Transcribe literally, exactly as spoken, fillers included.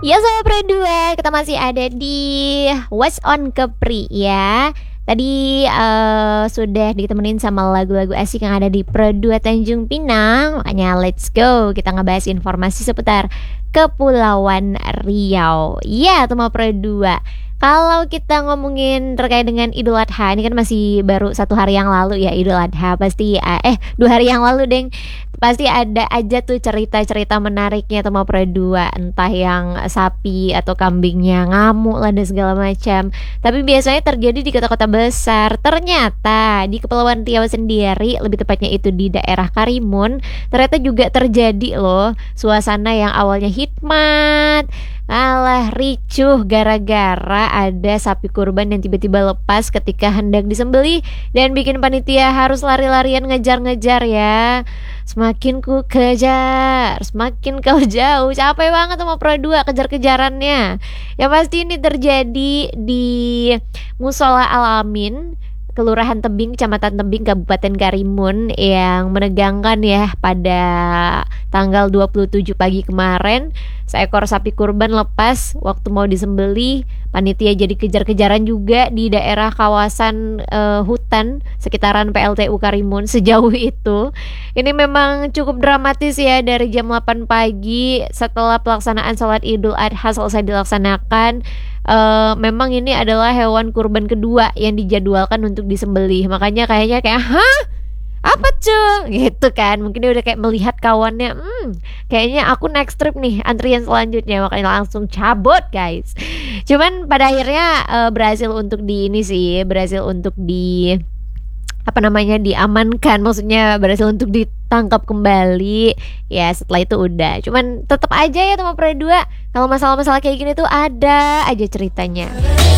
Ya Sobat Pro dua, kita masih ada di What's on Kepri ya. Tadi uh, sudah ditemenin sama lagu-lagu asik yang ada di Pro dua Tanjung Pinang. Makanya let's go, kita ngebahas informasi seputar Kepulauan Riau. Ya teman Pro dua, kalau kita ngomongin terkait dengan Idul Adha, ini kan masih baru satu hari yang lalu ya Idul Adha. Pasti eh dua hari yang lalu deng. Pasti ada aja tuh cerita-cerita menariknya sama Pro dua, entah yang sapi atau kambingnya ngamuk lah dan segala macam. Tapi biasanya terjadi di kota-kota besar. Ternyata di Kepulauan Riau sendiri, lebih tepatnya itu di daerah Karimun, ternyata juga terjadi loh suasana yang awalnya hikmat alah ricuh gara-gara ada sapi kurban yang tiba-tiba lepas ketika hendak disembelih dan bikin panitia harus lari-larian ngejar-ngejar ya. Semakin ku kejar, semakin kau jauh. Capek banget sama Pro dua kejar-kejarannya. Yang pasti ini terjadi di Musola Al-Amin, Kelurahan Tebing, Kecamatan Tebing, Kabupaten Karimun, yang menegangkan ya. Pada tanggal dua puluh tujuh pagi kemarin, seekor sapi kurban lepas waktu mau disembelih. Panitia jadi kejar-kejaran juga di daerah kawasan uh, hutan sekitaran P L T U Karimun sejauh itu. Ini memang cukup dramatis ya. Dari jam delapan pagi setelah pelaksanaan sholat Idul Adha selesai dilaksanakan, Uh, memang ini adalah hewan kurban kedua yang dijadwalkan untuk disembelih. Makanya kayaknya kayak hah? Apa cuy? Gitu kan. Mungkin dia udah kayak melihat kawannya, hmm, kayaknya aku next trip nih, antrian selanjutnya. Makanya langsung cabut guys. Cuman pada akhirnya uh, berhasil untuk di ini sih, berhasil untuk di apa namanya diamankan, maksudnya berhasil untuk ditangkap kembali ya. Setelah itu udah, cuman tetap aja ya teman Pro dua, kalau masalah-masalah kayak gini tuh ada aja ceritanya.